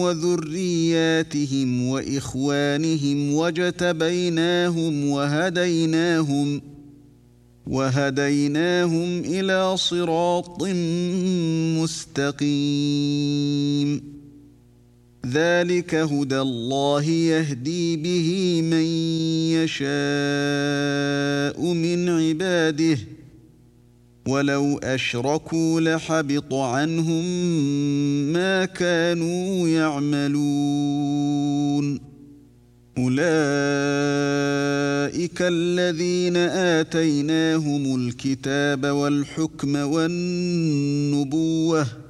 وذرياتهم وإخوانهم وهديناهم إلى صراط مستقيم. ذلك هدى الله يهدي به من يشاء من عباده، ولو أشركوا لحبط عنهم ما كانوا يعملون. أولئك الذين آتيناهم الكتاب والحكم والنبوة